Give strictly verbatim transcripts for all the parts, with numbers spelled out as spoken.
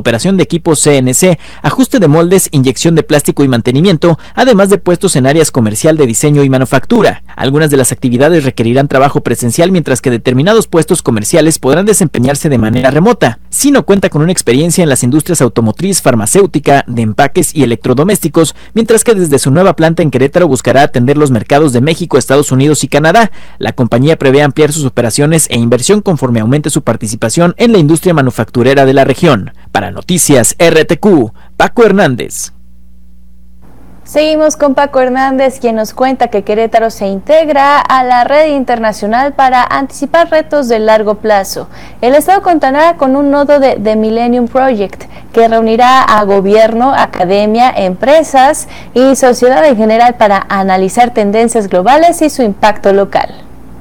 operación de equipos C N C, ajuste de moldes, inyección de plástico y mantenimiento, además de puestos en áreas comercial de diseño y manufactura. Algunas de las actividades requerirán trabajo presencial, mientras que determinados puestos comerciales podrán desempeñarse de manera remota. Sino cuenta con una experiencia en las industrias automotriz, farmacéutica, de empaques y electrodomésticos, mientras que desde su nueva planta en Querétaro buscará atender los mercados de México, Estados Unidos y Canadá. La compañía prevé ampliar sus operaciones e inversión conforme aumente su participación en la industria manufacturera de la región. Para Noticias R T Q, Paco Hernández. Seguimos con Paco Hernández, quien nos cuenta que Querétaro se integra a la red internacional para anticipar retos de largo plazo. El estado contará con un nodo de The Millennium Project, que reunirá a gobierno, academia, empresas y sociedad en general para analizar tendencias globales y su impacto local.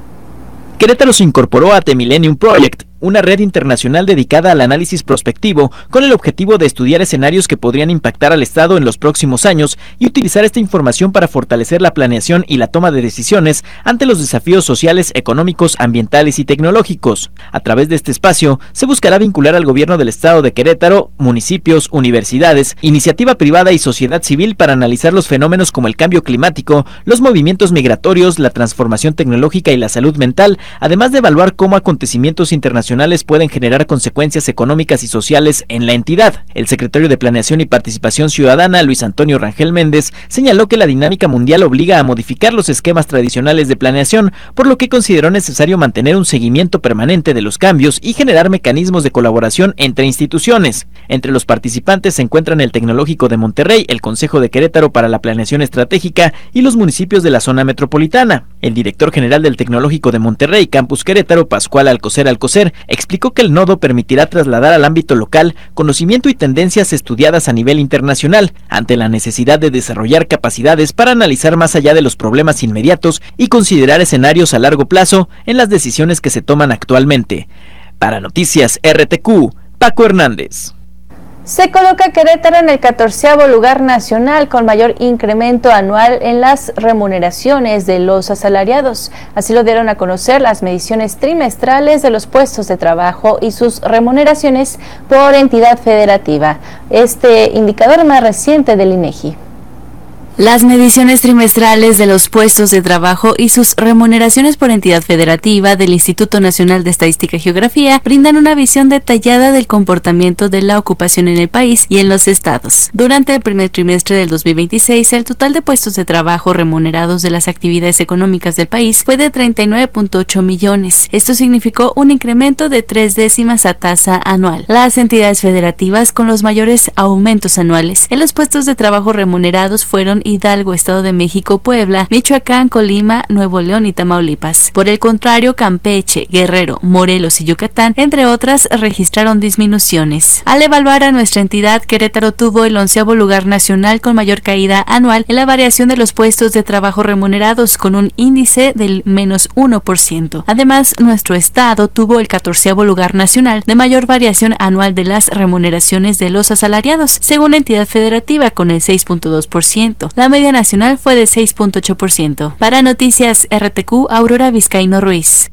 Querétaro se incorporó a The Millennium Project, una red internacional dedicada al análisis prospectivo con el objetivo de estudiar escenarios que podrían impactar al Estado en los próximos años y utilizar esta información para fortalecer la planeación y la toma de decisiones ante los desafíos sociales, económicos, ambientales y tecnológicos. A través de este espacio, se buscará vincular al gobierno del Estado de Querétaro, municipios, universidades, iniciativa privada y sociedad civil para analizar los fenómenos como el cambio climático, los movimientos migratorios, la transformación tecnológica y la salud mental, además de evaluar cómo acontecimientos internacionales pueden generar consecuencias económicas y sociales en la entidad. El secretario de Planeación y Participación Ciudadana, Luis Antonio Rangel Méndez, señaló que la dinámica mundial obliga a modificar los esquemas tradicionales de planeación, por lo que consideró necesario mantener un seguimiento permanente de los cambios y generar mecanismos de colaboración entre instituciones. Entre los participantes se encuentran el Tecnológico de Monterrey, el Consejo de Querétaro para la Planeación Estratégica y los municipios de la zona metropolitana. El director general del Tecnológico de Monterrey, Campus Querétaro, Pascual Alcocer Alcocer, explicó que el nodo permitirá trasladar al ámbito local conocimiento y tendencias estudiadas a nivel internacional, ante la necesidad de desarrollar capacidades para analizar más allá de los problemas inmediatos y considerar escenarios a largo plazo en las decisiones que se toman actualmente. Para Noticias R T Q, Paco Hernández. Se coloca Querétaro en el catorceavo lugar nacional con mayor incremento anual en las remuneraciones de los asalariados. Así lo dieron a conocer las mediciones trimestrales de los puestos de trabajo y sus remuneraciones por entidad federativa. Este indicador más reciente del INEGI. Las mediciones trimestrales de los puestos de trabajo y sus remuneraciones por entidad federativa del Instituto Nacional de Estadística y Geografía brindan una visión detallada del comportamiento de la ocupación en el país y en los estados. Durante el primer trimestre del dos mil veintiséis, el total de puestos de trabajo remunerados de las actividades económicas del país fue de treinta y nueve punto ocho millones. Esto significó un incremento de tres décimas a tasa anual. Las entidades federativas con los mayores aumentos anuales en los puestos de trabajo remunerados fueron Hidalgo, Estado de México, Puebla, Michoacán, Colima, Nuevo León y Tamaulipas. Por el contrario, Campeche, Guerrero, Morelos y Yucatán, entre otras, registraron disminuciones. Al evaluar a nuestra entidad, Querétaro tuvo el onceavo lugar nacional con mayor caída anual en la variación de los puestos de trabajo remunerados, con un índice del menos uno por ciento. Además, nuestro estado tuvo el catorceavo lugar nacional de mayor variación anual de las remuneraciones de los asalariados, según la entidad federativa, con el seis punto dos por ciento. La media nacional fue de seis punto ocho por ciento. Para Noticias R T Q, Aurora Vizcaíno Ruiz.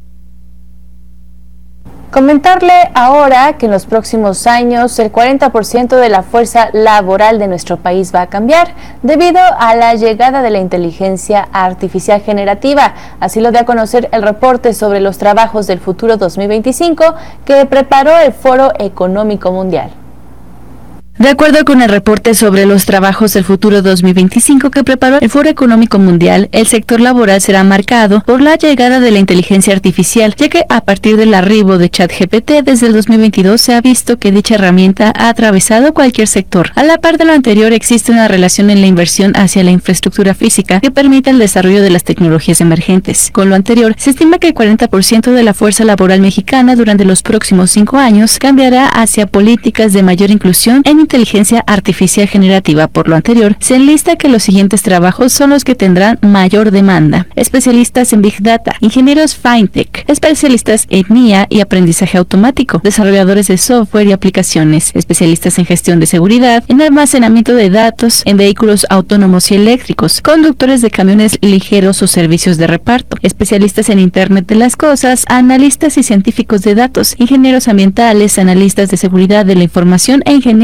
Comentarle ahora que en los próximos años el cuarenta por ciento de la fuerza laboral de nuestro país va a cambiar debido a la llegada de la inteligencia artificial generativa. Así lo dio a conocer el reporte sobre los trabajos del futuro dos mil veinticinco que preparó el Foro Económico Mundial. De acuerdo con el reporte sobre los trabajos del futuro dos mil veinticinco que preparó el Foro Económico Mundial, el sector laboral será marcado por la llegada de la inteligencia artificial, ya que a partir del arribo de ChatGPT desde el dos mil veintidós se ha visto que dicha herramienta ha atravesado cualquier sector. A la par de lo anterior, existe una relación en la inversión hacia la infraestructura física que permite el desarrollo de las tecnologías emergentes. Con lo anterior, se estima que el cuarenta por ciento de la fuerza laboral mexicana durante los próximos cinco años cambiará hacia políticas de mayor inclusión en inteligencia artificial generativa. Por lo anterior, se enlista que los siguientes trabajos son los que tendrán mayor demanda: especialistas en Big Data, ingenieros FinTech, especialistas en I A y aprendizaje automático, desarrolladores de software y aplicaciones, especialistas en gestión de seguridad, en almacenamiento de datos, en vehículos autónomos y eléctricos, conductores de camiones ligeros o servicios de reparto, especialistas en Internet de las Cosas, analistas y científicos de datos, ingenieros ambientales, analistas de seguridad de la información e ingenieros